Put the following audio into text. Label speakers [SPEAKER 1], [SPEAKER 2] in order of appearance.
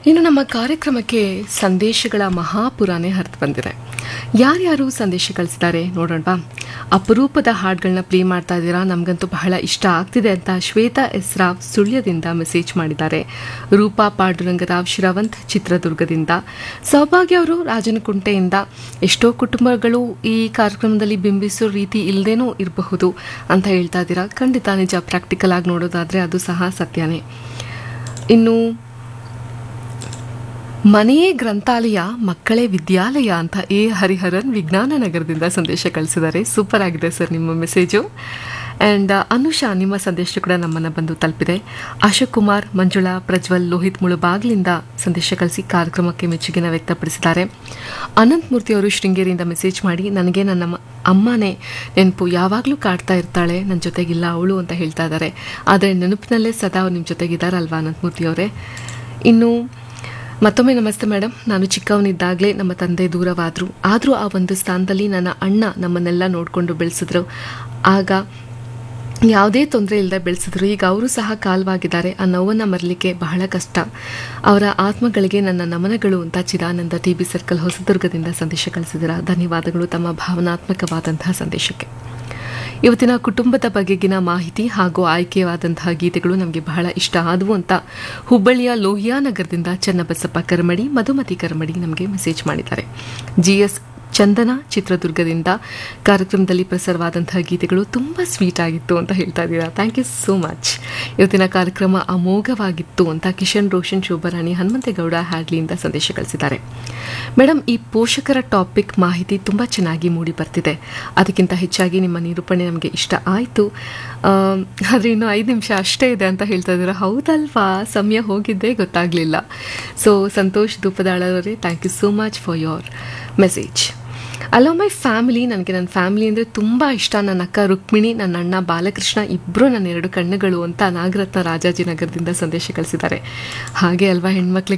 [SPEAKER 1] ಇನ್ನು ನಮ್ಮ ಕಾರ್ಯಕ್ರಮಕ್ಕೆ ಸಂದೇಶಗಳ ಮಹಾಪುರಾನೇ ಹರಿದು ಬಂದಿದೆ. ಯಾರ್ಯಾರು ಸಂದೇಶ ಕಳಿಸಿದ್ದಾರೆ ನೋಡೋಣವಾ. ಅಪರೂಪದ ಹಾಡುಗಳನ್ನ ಪ್ಲೇ ಮಾಡ್ತಾ ಇದ್ದೀರಾ, ನಮಗಂತೂ ಬಹಳ ಇಷ್ಟ ಆಗ್ತಿದೆ ಅಂತ ಶ್ವೇತಾ ಎಸ್ ರಾವ್ ಸುಳ್ಯದಿಂದ ಮೆಸೇಜ್ ಮಾಡಿದ್ದಾರೆ. ರೂಪಾ ಪಾಂಡುರಂಗರಾವ್ ಶಿರವಂತ್ ಚಿತ್ರದುರ್ಗದಿಂದ, ಸೌಭಾಗ್ಯ ಅವರು ರಾಜನಕುಂಟೆಯಿಂದ, ಎಷ್ಟೋ ಕುಟುಂಬಗಳು ಈ ಕಾರ್ಯಕ್ರಮದಲ್ಲಿ ಬಿಂಬಿಸೋ ರೀತಿ ಇಲ್ಲದೇನೂ ಇರಬಹುದು ಅಂತ ಹೇಳ್ತಾ ಇದ್ದೀರಾ. ಖಂಡಿತ ನಿಜ, ಪ್ರಾಕ್ಟಿಕಲ್ ಆಗಿ ನೋಡೋದಾದರೆ ಅದು ಸಹ ಸತ್ಯನೇ. ಇನ್ನು ಮನೆಯೇ ಗ್ರಂಥಾಲಯ ಮಕ್ಕಳೇ ವಿದ್ಯಾಲಯ ಅಂತ ಎ ಹರಿಹರನ್ ವಿಜ್ಞಾನ ನಗರದಿಂದ ಸಂದೇಶ ಕಳಿಸಿದ್ದಾರೆ. ಸೂಪರ್ ಆಗಿದೆ ಸರ್ ನಿಮ್ಮ ಮೆಸೇಜು. ಆ್ಯಂಡ್ ಅನುಷಾ, ನಿಮ್ಮ ಸಂದೇಶ ಕೂಡ ನಮ್ಮನ್ನು ಬಂದು ತಲುಪಿದೆ. ಅಶೋಕ್ ಕುಮಾರ್, ಮಂಜುಳಾ, ಪ್ರಜ್ವಲ್, ಲೋಹಿತ್ ಮುಳುಬಾಗ್ಲಿಂದ ಸಂದೇಶ ಕಳಿಸಿ ಕಾರ್ಯಕ್ರಮಕ್ಕೆ ಮೆಚ್ಚುಗೆನ ವ್ಯಕ್ತಪಡಿಸಿದ್ದಾರೆ. ಅನಂತ್ ಮೂರ್ತಿ ಅವರು ಶೃಂಗೇರಿಯಿಂದ ಮೆಸೇಜ್ ಮಾಡಿ, ನನಗೆ ನನ್ನ ಅಮ್ಮನೇ ನೆನಪು, ಯಾವಾಗಲೂ ಕಾಡ್ತಾ ಇರ್ತಾಳೆ, ನನ್ನ ಜೊತೆಗಿಲ್ಲ ಅವಳು ಅಂತ ಹೇಳ್ತಾ ಇದ್ದಾರೆ. ಆದರೆ ನೆನಪಿನಲ್ಲೇ ಸದಾ ಅವ್ರು ನಿಮ್ಮ ಜೊತೆಗಿದ್ದಾರಲ್ವಾ ಅನಂತ್ ಮೂರ್ತಿ ಅವರೇ. ಇನ್ನು ಮತ್ತೊಮ್ಮೆ ನಮಸ್ತೆ ಮೇಡಮ್, ನಾನು ಚಿಕ್ಕವನಿದ್ದಾಗಲೇ ನಮ್ಮ ತಂದೆ ದೂರವಾದರು. ಆದರೂ ಆ ಒಂದು ಸ್ಥಾನದಲ್ಲಿ ನನ್ನ ಅಣ್ಣ ನಮ್ಮನ್ನೆಲ್ಲ ನೋಡಿಕೊಂಡು ಬೆಳೆಸಿದ್ರು. ಆಗ ಯಾವುದೇ ತೊಂದರೆ ಇಲ್ಲದೆ ಬೆಳೆಸಿದ್ರು. ಈಗ ಅವರು ಸಹ ಕಾಲವಾಗಿದ್ದಾರೆ. ಆ ನೋವನ್ನು ಮರಲಿಕ್ಕೆ ಬಹಳ ಕಷ್ಟ. ಅವರ ಆತ್ಮಗಳಿಗೆ ನನ್ನ ನಮನಗಳು ಅಂತ ಚಿದಾನಂದ ಟಿ.ಬಿ. ಸರ್ಕಲ್ ಹೊಸದುರ್ಗದಿಂದ ಸಂದೇಶ ಕಳಿಸಿದ್ದೀರಾ. ಧನ್ಯವಾದಗಳು ತಮ್ಮ ಭಾವನಾತ್ಮಕವಾದಂತಹ ಸಂದೇಶಕ್ಕೆ. ಇವತ್ತಿನ ಕುಟುಂಬದ ಬಗೆಗಿನ ಮಾಹಿತಿ ಹಾಗೂ ಆಯ್ಕೆಯಾದಂತಹ ಗೀತೆಗಳು ನಮಗೆ ಬಹಳ ಇಷ್ಟ ಆದವು ಅಂತ ಹುಬ್ಬಳ್ಳಿಯ ಲೋಹಿಯಾ ನಗರದಿಂದ ಚನ್ನಬಸಪ್ಪ ಕರ್ಮಡಿ, ಮಧುಮತಿ ಕರ್ಮಡಿ ನಮಗೆ ಮೆಸೇಜ್ ಮಾಡಿದ್ದಾರೆ. GS ಚಂದನ ಚಿತ್ರದುರ್ಗದಿಂದ ಕಾರ್ಯಕ್ರಮದಲ್ಲಿ ಪ್ರಸಾರವಾದಂತಹ ಗೀತೆಗಳು ತುಂಬ ಸ್ವೀಟ್ ಆಗಿತ್ತು ಅಂತ ಹೇಳ್ತಾ ಇದ್ದೀರಾ. Thank you so much. ಇವತ್ತಿನ ಕಾರ್ಯಕ್ರಮ ಅಮೋಘವಾಗಿತ್ತು ಅಂತ ಕಿಶನ್ ರೋಷನ್, ಶೋಭರಾಣಿ, ಹನುಮಂತೇಗೌಡ ಹ್ಯಾಡ್ಲಿಯಿಂದ ಸಂದೇಶ ಕಳಿಸಿದ್ದಾರೆ. ಮೇಡಮ್, ಈ ಪೋಷಕರ ಟಾಪಿಕ್ ಮಾಹಿತಿ ತುಂಬ ಚೆನ್ನಾಗಿ ಮೂಡಿ ಬರ್ತಿದೆ. ಅದಕ್ಕಿಂತ ಹೆಚ್ಚಾಗಿ ನಿಮ್ಮ ನಿರೂಪಣೆ ನಮಗೆ ಇಷ್ಟ ಆಯಿತು. ಆದರೆ ಇನ್ನೂ 5 ನಿಮಿಷ ಅಷ್ಟೇ ಇದೆ ಅಂತ ಹೇಳ್ತಾ ಇದ್ದೀರಾ. ಹೌದಲ್ವಾ, ಸಮಯ ಹೋಗಿದ್ದೇ ಗೊತ್ತಾಗಲಿಲ್ಲ. So Santosh ಧೂಪದಾಳವರೇ, thank you so much for your message. Hello my family, ನನಗೆ ನನ್ನ ಫ್ಯಾಮಿಲಿ ಅಂದರೆ ತುಂಬ ಇಷ್ಟ. ನನ್ನ ಅಕ್ಕ ರುಕ್ಮಿಣಿ, ನನ್ನ ಅಣ್ಣ ಬಾಲಕೃಷ್ಣ ಇಬ್ಬರು ನನ್ನ 2 ಕಣ್ಣುಗಳು ಅಂತ ನಾಗರತ್ನ ರಾಜಾಜಿನಗರದಿಂದ ಸಂದೇಶ ಕಳಿಸಿದ್ದಾರೆ. ಹಾಗೆ ಅಲ್ವಾ, ಹೆಣ್ಮಕ್ಳಿಗೆ